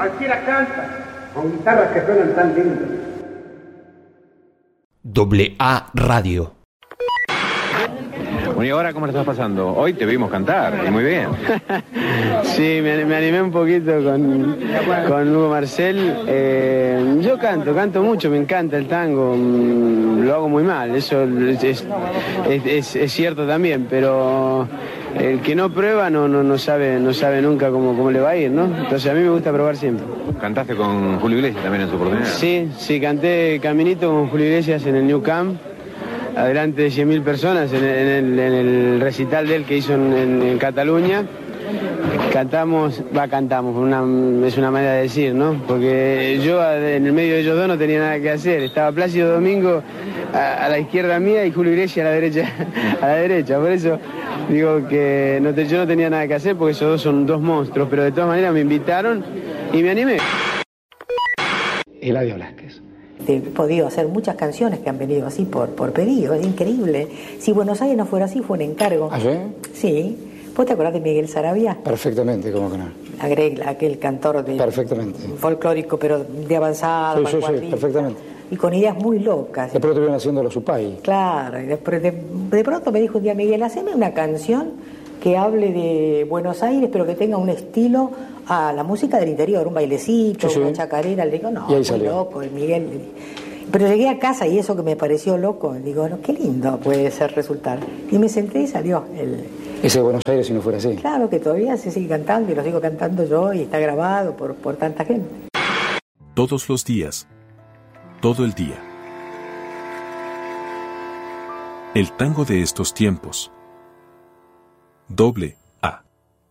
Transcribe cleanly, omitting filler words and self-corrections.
Cualquiera canta, con guitarras que suenan tan lindas. AA Radio. Bueno, ¿y ahora cómo le estás pasando? Hoy te vimos cantar, y muy bien. Sí, me animé un poquito con Hugo Marcel. Yo canto mucho, me encanta el tango, lo hago muy mal, eso es cierto también, pero el que no prueba no sabe nunca cómo le va a ir, ¿no? Entonces a mí me gusta probar siempre. ¿Cantaste con Julio Iglesias también en su oportunidad? Sí, canté Caminito con Julio Iglesias en el New Camp, adelante de 100.000 personas en el recital de él que hizo en Cataluña. Cantamos, es una manera de decir, ¿no? Porque yo en el medio de ellos dos no tenía nada que hacer. Estaba Plácido Domingo a la izquierda mía y Julio Iglesias a la derecha. Por eso digo que yo no tenía nada que hacer porque esos dos son dos monstruos, pero de todas maneras me invitaron y me animé. Eladio Blasquez. He podido hacer muchas canciones que han venido así por pedido, es increíble. Si Buenos Aires no fuera así, fue un encargo. ¿Ah, sí? Sí. ¿Vos te acordás de Miguel Saravia? Perfectamente, ¿cómo que no? Aquel cantor perfectamente. Folclórico, pero de avanzado. Sí, perfectamente. Y con ideas muy locas. De pronto estuvieron haciendo los Supay. Claro, y después de pronto me dijo un día, Miguel, haceme una canción que hable de Buenos Aires, pero que tenga un estilo a la música del interior, un bailecito, una chacarera. Le digo, no, muy loco, el Miguel. Pero llegué a casa y eso que me pareció loco, digo, no, qué lindo puede ser resultar. Y me senté y salió ese de Buenos Aires si no fuera así. Claro, que todavía se sigue cantando y lo sigo cantando yo y está grabado por tanta gente. Todos los días, todo el día. El tango de estos tiempos.